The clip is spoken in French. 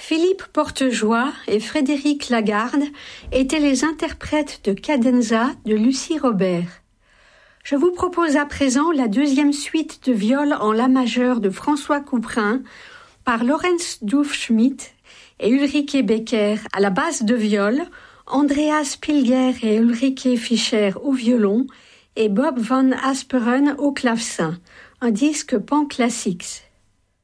Philippe Portejoie et Frédéric Lagarde étaient les interprètes de Cadenza de Lucie Robert. Je vous propose à présent la deuxième suite de viol en la majeur de François Couperin par Lorenz Dufschmidt et Ulrike Becker à la basse de viol, Andreas Pilger et Ulrike Fischer au violon et Bob van Asperen au clavecin, un disque pan classique.